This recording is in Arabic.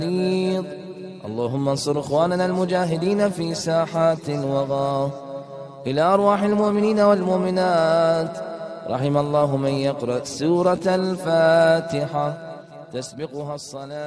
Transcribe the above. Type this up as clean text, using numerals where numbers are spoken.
اللهم انصر إخواننا المجاهدين في ساحات الوغى. إلى أرواح المؤمنين والمؤمنات. رحم الله من يقرأ سورة الفاتحة تسبقها الصلاة.